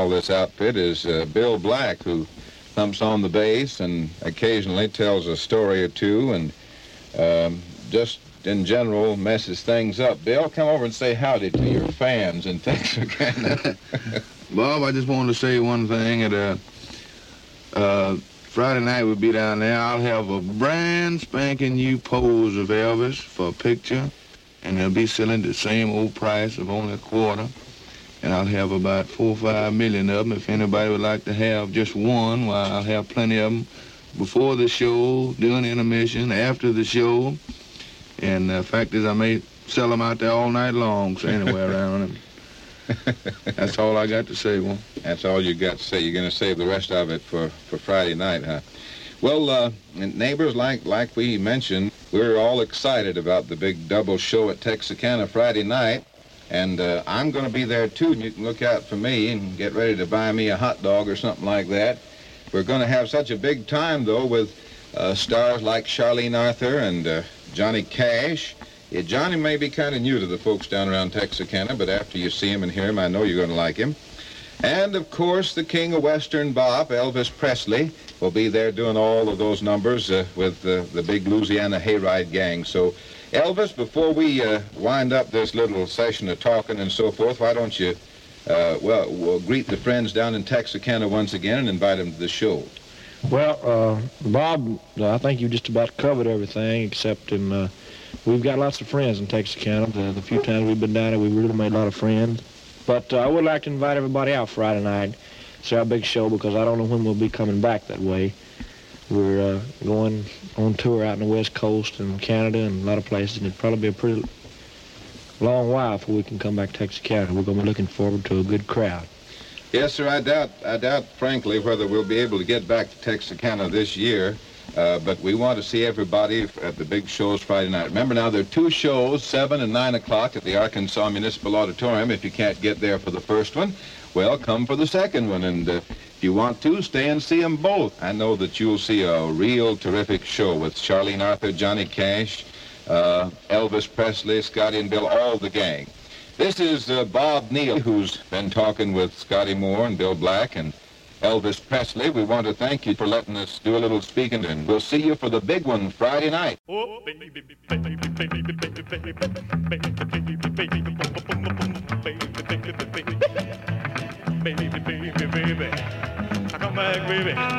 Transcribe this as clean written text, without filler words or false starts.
all this outfit is Bill Black, who thumps on the bass and occasionally tells a story or two and just in general messes things up. Bill, come over and say howdy to your fans in Texarkana. Bob, I just wanted to say one thing. Friday night we'll be down there. I'll have a brand spanking new pose of Elvis for a picture, and they'll be selling the same old price of only a quarter. And I'll have about 4 or 5 million of them. If anybody would like to have just one, well, I'll have plenty of them before the show, during the intermission, after the show. And the fact is, I may sell them out there all night long, so anywhere around them. That's all I got to say, Well. That's all you got to say. You're going to save the rest of it for Friday night, huh? Well, neighbors, like we mentioned, we're all excited about the big double show at Texarkana Friday night. And I'm going to be there, too. And you can look out for me and get ready to buy me a hot dog or something like that. We're going to have such a big time, though, with stars like Charlene Arthur and Johnny Cash. Yeah, Johnny may be kind of new to the folks down around Texarkana, but after you see him and hear him, I know you're going to like him. And, of course, the king of Western bop, Elvis Presley, will be there doing all of those numbers with the big Louisiana Hayride gang. So, Elvis, before we wind up this little session of talking and so forth, why don't you, we'll greet the friends down in Texarkana once again and invite them to the show. Well, Bob, I think you just about covered everything, except we've got lots of friends in Texarkana. The few times we've been down there, we've really made a lot of friends. But I would like to invite everybody out Friday night, see our big show, because I don't know when we'll be coming back that way. We're going on tour out in the West Coast and Canada and a lot of places, and it'll probably be a pretty long while before we can come back to Texarkana. We're going to be looking forward to a good crowd. Yes, sir. I doubt, frankly, whether we'll be able to get back to Texarkana this year. But we want to see everybody at the big shows Friday night. Remember now, there are 2 shows, 7 and 9 o'clock at the Arkansas Municipal Auditorium. If you can't get there for the first one, well, come for the second one. And if you want to, stay and see them both. I know that you'll see a real terrific show with Charlene Arthur, Johnny Cash, Elvis Presley, Scotty and Bill, all the gang. This is Bob Neal, who's been talking with Scotty Moore and Bill Black and Elvis Presley. We want to thank you for letting us do a little speaking, and we'll see you for the big one Friday night. Oh, baby, baby, baby, baby, baby, baby, baby, baby, baby, baby, baby, come back, baby.